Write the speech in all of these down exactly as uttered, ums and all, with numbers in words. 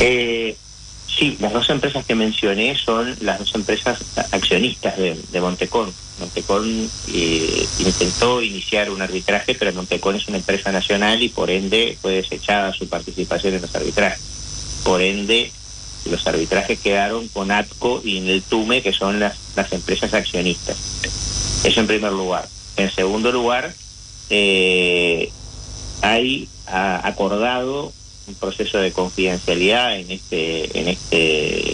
Eh, sí, las dos empresas que mencioné son las dos empresas accionistas de, de Montecón. Montecón eh, intentó iniciar un arbitraje, pero Montecón es una empresa nacional y por ende fue desechada su participación en los arbitrajes. Por ende, los arbitrajes quedaron con ATCO y Neltume, que son las, las empresas accionistas. Eso en primer lugar. En segundo lugar, eh, hay ha acordado un proceso de confidencialidad en este, en este,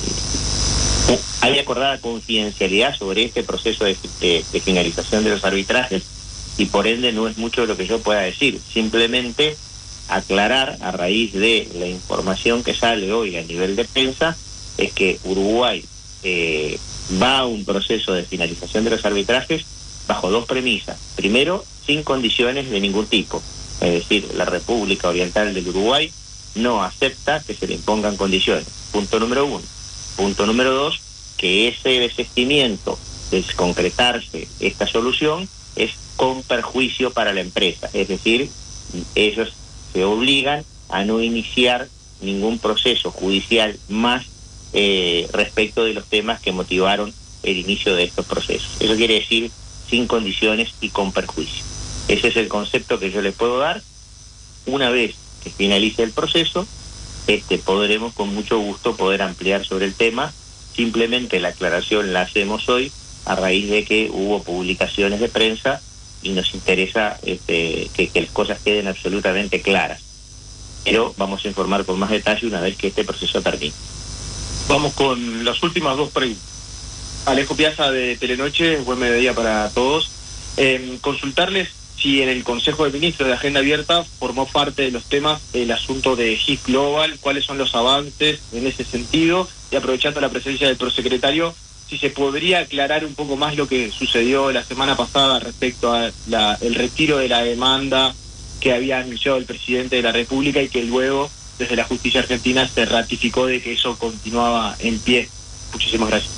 uh, hay acordada confidencialidad sobre este proceso de, de, de finalización de los arbitrajes y por ende no es mucho lo que yo pueda decir, simplemente aclarar a raíz de la información que sale hoy a nivel de prensa es que Uruguay eh, va a un proceso de finalización de los arbitrajes bajo dos premisas. Primero, sin condiciones de ningún tipo. Es decir, la República Oriental del Uruguay no acepta que se le impongan condiciones. Punto número uno. Punto número dos, que ese desistimiento de concretarse esta solución es con perjuicio para la empresa. Es decir, ellos se obligan a no iniciar ningún proceso judicial más eh, respecto de los temas que motivaron el inicio de estos procesos. Eso quiere decir sin condiciones y con perjuicio. Ese es el concepto que yo les puedo dar. Una vez que finalice el proceso, este, podremos con mucho gusto poder ampliar sobre el tema. Simplemente la aclaración la hacemos hoy a raíz de que hubo publicaciones de prensa y nos interesa este, que, que las cosas queden absolutamente claras. Pero vamos a informar con más detalle una vez que este proceso termine. Vamos con las últimas dos preguntas. Alejo Piazza de Telenoche, buen mediodía para todos. Eh, consultarles si en el Consejo de Ministros de Agenda Abierta formó parte de los temas el asunto de G I F Global, cuáles son los avances en ese sentido, y aprovechando la presencia del prosecretario, si se podría aclarar un poco más lo que sucedió la semana pasada respecto a la, el retiro de la demanda que había anunciado el presidente de la República y que luego desde la justicia argentina se ratificó de que eso continuaba en pie. Muchísimas gracias.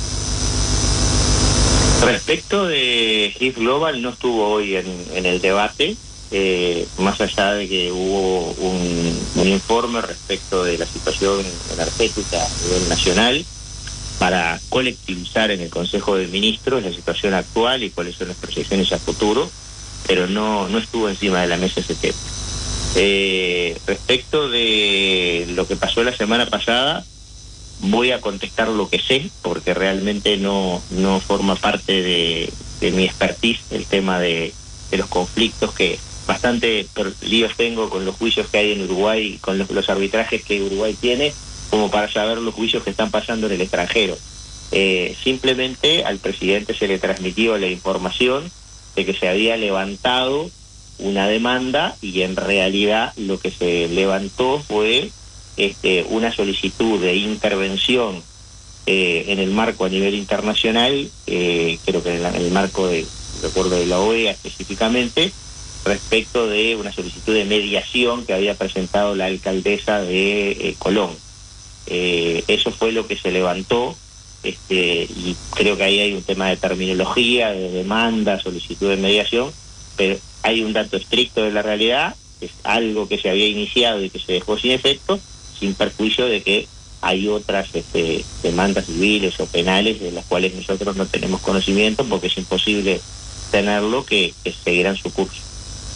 Respecto de G I F Global, no estuvo hoy en, en el debate, eh, más allá de que hubo un, un informe respecto de la situación energética a nivel nacional para colectivizar en el Consejo de Ministros la situación actual y cuáles son las proyecciones a futuro, pero no, no estuvo encima de la mesa ese tema. Eh, respecto de lo que pasó la semana pasada, voy a contestar lo que sé, porque realmente no, no forma parte de, de mi expertise el tema de, de los conflictos, que bastante líos tengo con los juicios que hay en Uruguay, con los, los arbitrajes que Uruguay tiene, como para saber los juicios que están pasando en el extranjero. Eh, simplemente al presidente se le transmitió la información de que se había levantado una demanda y en realidad lo que se levantó fue Este, una solicitud de intervención eh, en el marco a nivel internacional, eh, creo que en, la, en el marco de, recuerdo de la O E A específicamente, respecto de una solicitud de mediación que había presentado la alcaldesa de eh, Colón. Eh, eso fue lo que se levantó, este, y creo que ahí hay un tema de terminología, de demanda, solicitud de mediación, pero hay un dato estricto de la realidad, es algo que se había iniciado y que se dejó sin efecto, sin perjuicio de que hay otras este, demandas civiles o penales de las cuales nosotros no tenemos conocimiento porque es imposible tenerlo, que, que seguirán su curso.